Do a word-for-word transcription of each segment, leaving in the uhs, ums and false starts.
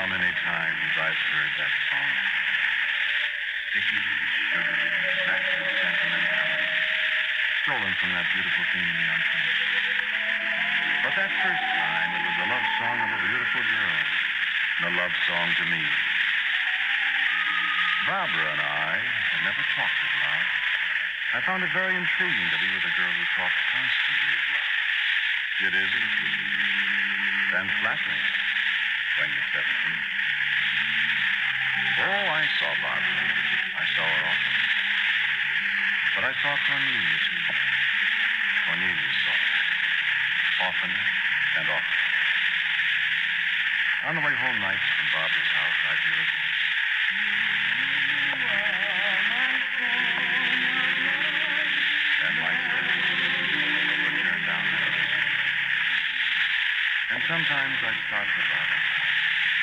many times I've heard that song. Sticky, sugary, sassy, sentimentality. Stolen from that beautiful theme in the unfinished. But that first time, it was a love song of a beautiful girl. And a love song to me. Barbara and I had never talked of love. I found it very intriguing to be with a girl who talked constantly of love. It is intriguing. And flattering when you're seventeen. Oh, I saw Barbara. I saw her often. But I saw Cornelia, too. Cornelia saw her. Often and often. On the way home nights from Barbara's house, I'd hear her voice. And my steps would turn down that other street. And sometimes I'd start for Barbara's house.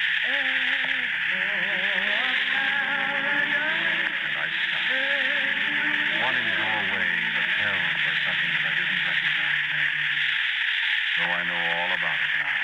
And I'd stop, wanting to go away, but held by something that I didn't recognize then. Though I know all about it now.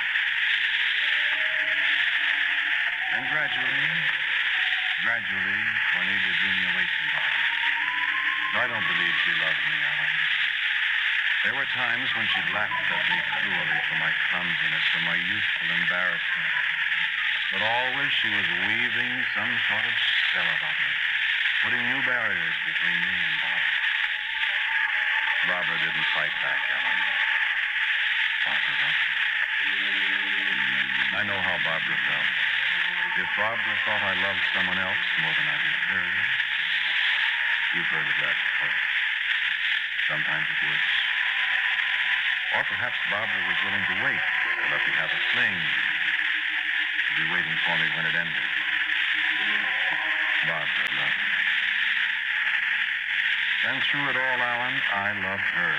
And gradually, gradually, Cornelia drew me away from Barbara. I don't believe she loved me, Alan. There were times when she laughed at me cruelly for my clumsiness, for my youthful embarrassment. But always she was weaving some sort of spell about me, putting new barriers between me and Barbara. Barbara didn't fight back, Alan. Barbara loved me. I know how Barbara felt. If Barbara thought I loved someone else more than I did her, you've heard of that before. Sometimes it works. Or perhaps Barbara was willing to wait to let me have a fling, to be waiting for me when it ended. Barbara loved me. And through it all, Alan, I loved her.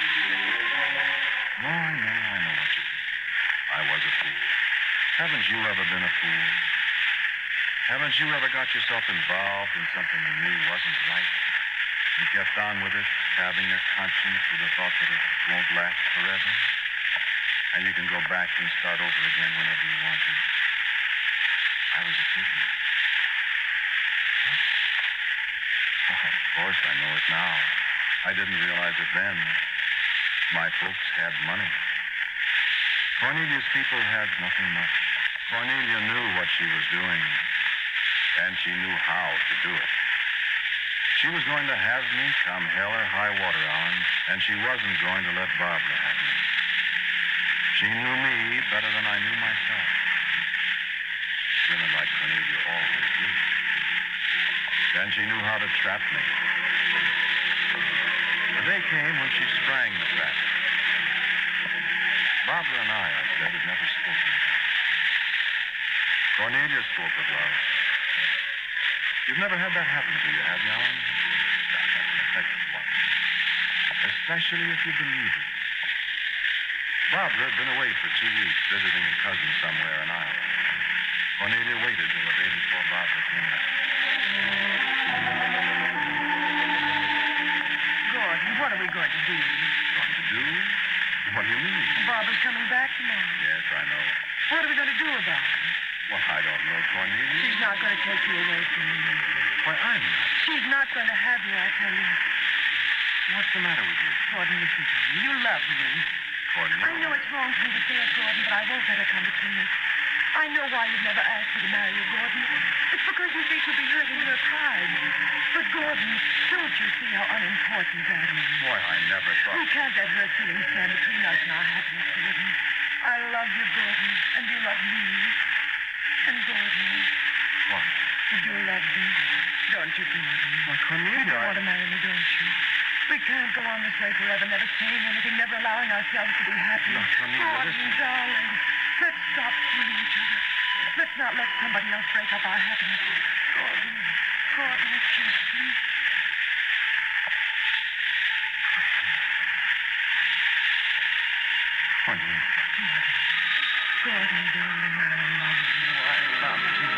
Oh, I know, I know what you think. I was a fool. Haven't you ever been a fool? Haven't you ever got yourself involved in something you knew wasn't right? You kept on with it, having your conscience with the thought that it won't last forever? And you can go back and start over again whenever you want to. I was a kid then. What? Oh, of course, I know it now. I didn't realize it then. My folks had money. Cornelia's people had nothing much. Cornelia knew what she was doing, and she knew how to do it. She was going to have me come hell or high water, Alan, and she wasn't going to let Barbara have me. She knew me better than I knew myself. Women like Cornelia always do. And she knew how to trap me. The day came when she sprang the trap. Barbara and I, I said, had never spoken of it. Cornelia spoke of love. You've never had that happen to you, have you, Alan? That's one. Especially if you believe it. Barbara had been away for two weeks, visiting a cousin somewhere in Ireland. Cornelia waited till the day before Barbara came back. Gordon, what are we going to do? Going to do? What do you mean? Barbara's coming back tomorrow. Yes, I know. What are we going to do about it? Well, I don't know, Cornelia. She's not going to take you away from me. Why, I'm not. She's not going to have you, I tell you. What's the matter with you? Gordon, listen to me. You love me. Cornelia. I know it's wrong for me to say it, Gordon, but I won't let her come between us. I know why you've never asked me to marry you, Gordon. It's because you think you'll be hurting her pride. But, Gordon, don't you see how unimportant that is? Why, I never thought... We can't let her feelings stand between us and our happiness, Gordon. I love you, Gordon, and you love me. And, Gordon... What? You do love me, don't you, Gordon? Why, Cornelia, You I... want to marry me, don't you? We can't go on this way forever, never saying anything, never allowing ourselves to be happy. No, Cornelia, Gordon, listen. darling, let's stop fooling each other. Let's not let somebody else break up our happiness. Gordon, Gordon, it's just me. Cornelia. Gordon, darling, I love you. I love you.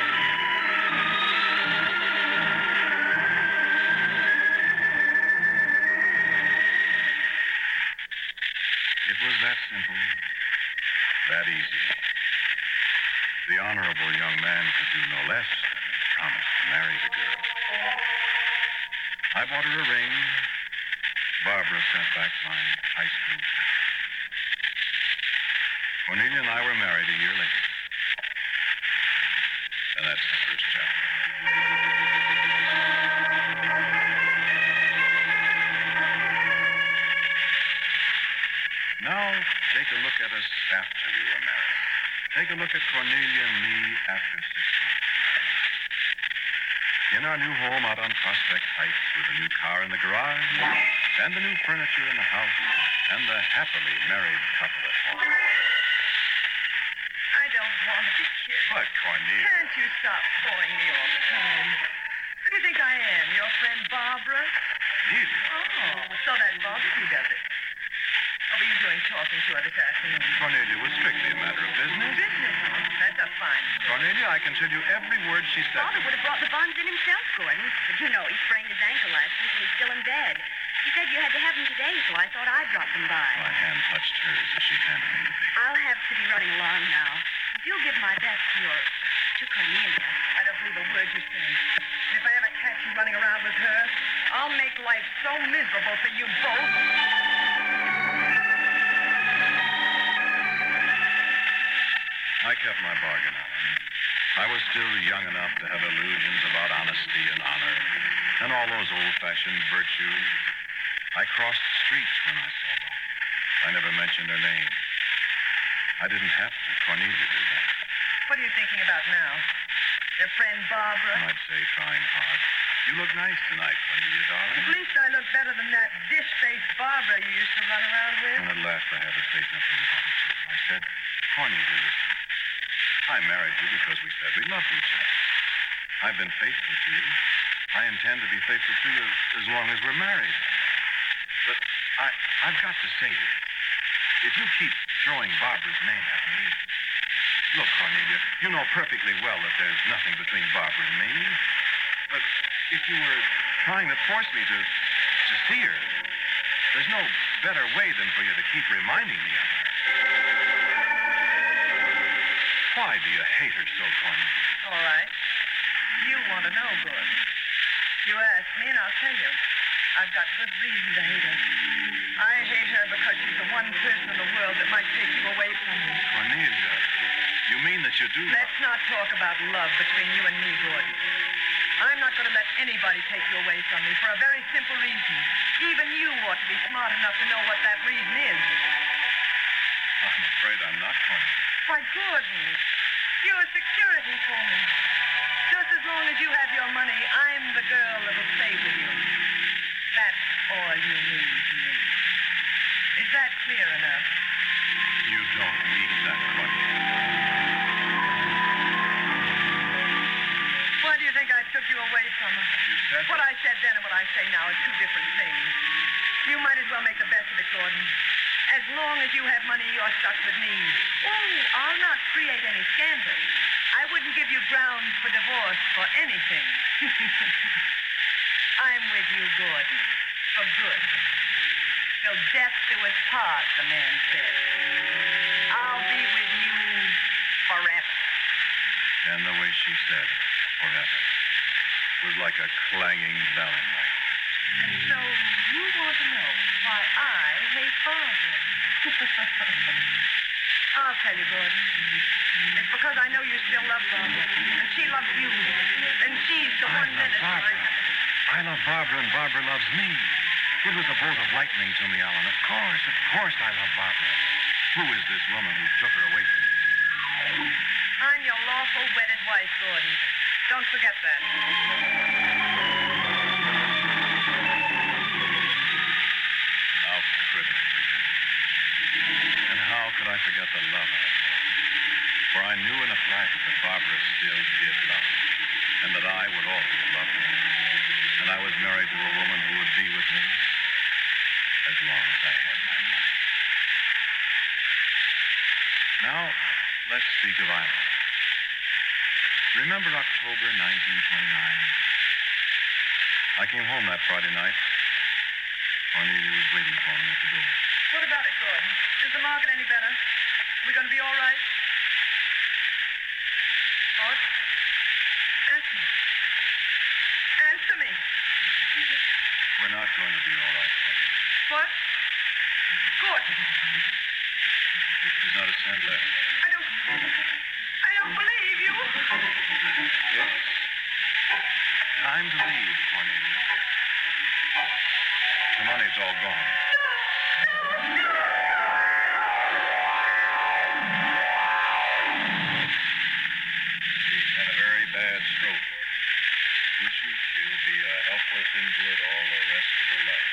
It was that simple, that easy. The honorable young man could do no less than promise to marry the girl. I bought her a ring. Barbara sent back my high school picture. Cornelia and I were married a year later. And that's the first chapter. Now, take a look at us after we were married. Take a look at Cornelia and me after six months of marriage. In our new home out on Prospect Heights with a new car in the garage and the new furniture in the house and the happily married couple at home. I don't want to be kissed. But, Cornelia... Can't you stop boring me all the time? Who do you think I am? Your friend Barbara? Cornelia? Oh, so that bothers you, does it? What were you doing talking to her this afternoon? Cornelia was strictly a matter of business. Business, huh? That's a fine story. Cornelia, I can tell you every word she said. Father would have brought the bonds in himself, Gordon. But you know, he sprained his ankle last week and he's still in bed. He said you had to have them today, so I thought I'd drop them by. My hand touched hers as she handed me the paper. I'll have to be running along now. You'll give my best to your... to Cornelia. I don't believe a word you say. And if I ever catch you running around with her, I'll make life so miserable for you both. I kept my bargain, Alan. I was still young enough to have illusions about honesty and honor and all those old-fashioned virtues. I crossed the streets when I saw Barbara. I never mentioned her name. I didn't have to. Cornelia did that. What are you thinking about now? Your friend Barbara? I'd say trying hard. You look nice tonight, Cornelia, darling. At least I look better than that dish-faced Barbara you used to run around with. And at last I had to say something about it, too. I said, Cornelia, listen. I married you because we said we loved each other. I've been faithful to you. I intend to be faithful to you as long as we're married. But I, I've got to say this. If you keep throwing Barbara's name at me... Look, Cornelia, you know perfectly well that there's nothing between Barbara and me. But if you were trying to force me to, to see her, there's no better way than for you to keep reminding me of her. Why do you hate her so, Cornelia? All right. You want to know, good. You ask me, and I'll tell you. I've got good reason to hate her. I hate her because she's the one person in the world that might take you away from me. Cornelia, you mean that you do... Let's not talk about love between you and me, Gordon. I'm not going to let anybody take you away from me for a very simple reason. Even you ought to be smart enough to know what that reason is. I'm afraid I'm not, Cornelia. Why, Gordon, you're security for me. Just as long as you have your money, I'm the girl that'll stay with you. That's all you need to me. Is that clear enough? You don't mean that, Cornelia. Why do you think I took you away from her? You said... What I said then and what I say now are two different things. You might as well make the best of it, Gordon. As long as you have money, you're stuck with me. Oh, I'll not create any scandal. I wouldn't give you grounds for divorce for anything. I'm with you, Gordon. For good. Till death do us part, the man said. I'll be with you forever. And the way she said, forever, was like a clanging bell in my ears. And so you want to know why I hate Barbara. I'll tell you, Gordon. It's because I know you still love Barbara. And she loves you. And she's the I one love minister I Barbara. have. I love Barbara, and Barbara loves me. It was a bolt of lightning to me, Alan. Of course, of course I love Barbara. Who is this woman who took her away from me? I'm your lawful wedded wife, Gordon. Don't forget that. How could I forget? And how could I forget the love I had? For I knew in a flash that Barbara still did love me, and that I would always love her. And I was married to a woman who would be with me as long as I had my money. Now, let's speak of Isla. Remember October nineteen twenty-nine? I came home that Friday night. Cornelia was waiting for me at the door. What about it, Gordon? Is the market any better? Are we going to be all right? going to be all right, Cornelia. What? Gordon, There's not a cent left. I don't... I don't believe you. It's time to leave, Cornelia. The money's all gone. She's had a very bad stroke. Bushy, she'll be a helpless invalid all the rest of her life.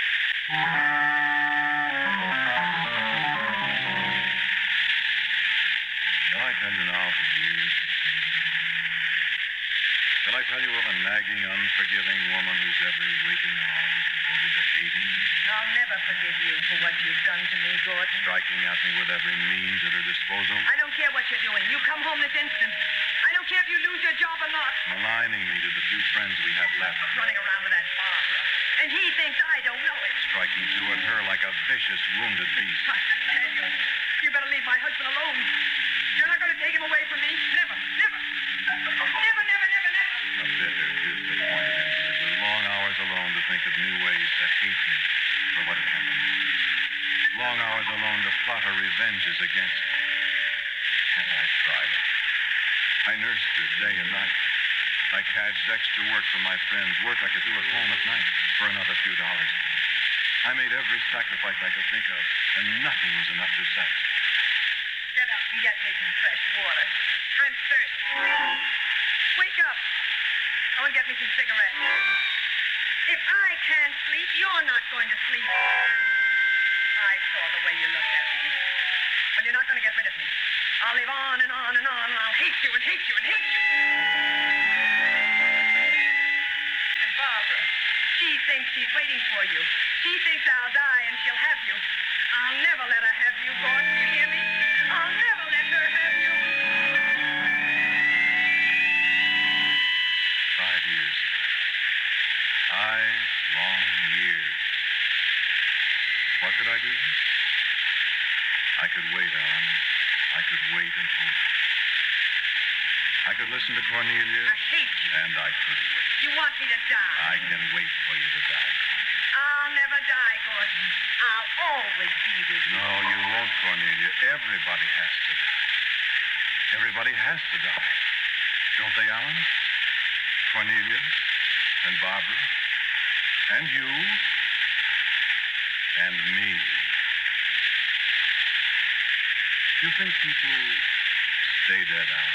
Shall I tell you now for years to come? Shall I tell you of a nagging, unforgiving woman whose every waking hour was devoted to hating, I'll never forgive you for what you've done to me, Gordon. striking at me with every means at her disposal, I don't care what you're doing. You come home this instant. I don't care if you lose your job or not. maligning me to the few friends we had left, Running around with that Barbara. And he thinks I don't know it. striking to at her like a vicious, wounded beast. I tell you, you better leave my husband alone. You're not going to take him away from me. Never, never. Never, never, never, never. A bitter, disappointed invalid with long hours alone to think of new ways to hate me for what had happened. Long hours alone to plot her revenges against me. And I tried. I nursed her day and night. I cadged extra work from my friends, work I could do at home at night for another few dollars. I made every sacrifice I could think of, and nothing was enough to satisfy. Get up and get me some fresh water. I'm thirsty. Wake up. Go and get me some cigarettes. If I can't sleep, you're not going to sleep. I saw the way you looked at me. But you're not going to get rid of me. I'll live on and on and on, and I'll hate you and hate you and hate you. And Barbara, she thinks she's waiting for you. She thinks I'll die and she'll have you. I'll never let her have you, Gordon. You hear me? I'll never let her have you. Five years. Five long years. What could I do? I could wait, Ellen. I could wait and hope. I could listen to Cornelia. I hate you. And I could wait. You want me to die. I can wait for you to die. I'll never die, Gordon. I'll always be with you. No, you won't, Cornelia. Everybody has to die. Everybody has to die. Don't they, Alan? Cornelia and Barbara and you and me. Do you think people stay dead, Alan?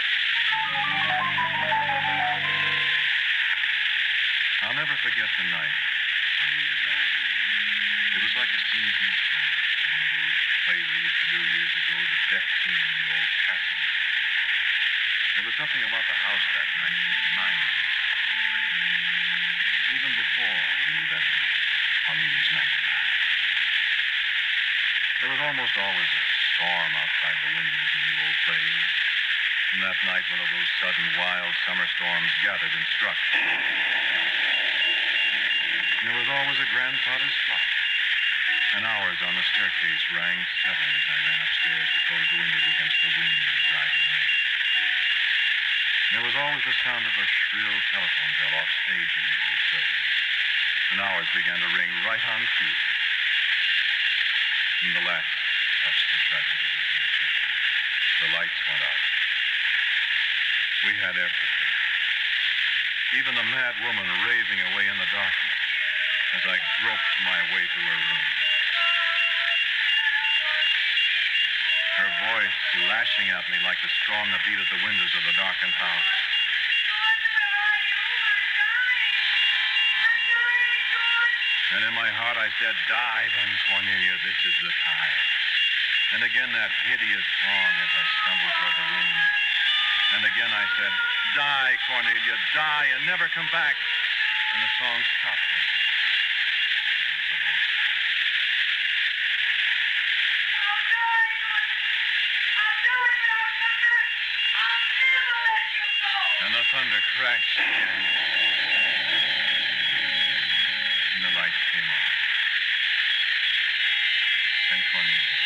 I'll never forget the night Cornelia died. It was like a scene from Clovis, one of those plays they used to do years ago, the death scene in the old castle. There was something about the house that night that reminded me of the play. Even before I knew that Cornelia's night to die. There was almost always a storm outside the windows in the old plays. And that night, one of those sudden, wild summer storms gathered and struck. And there was always a grandfather's clock. And hours on the staircase rang seven as I ran upstairs to close the windows against the wind and driving rain. And there was always the sound of a shrill telephone bell off stage in the old plays. And hours began to ring right on cue. And the last touched the tragedy was here, too. The lights went out. We had everything. Even the mad woman raving away in the darkness as I groped my way to her room. Her voice lashing at me like the strong beat at the windows of the darkened house. And in my heart I said, die then, Cornelia, this is the time. And again that hideous song as I stumbled toward the room. And again I said, die, Cornelia, die, and never come back. And the song stopped. I'll die, Gordon. I'll die, but I'll come back. I'll never let you go. And the thunder crashed again. And the lights came on. And Cornelia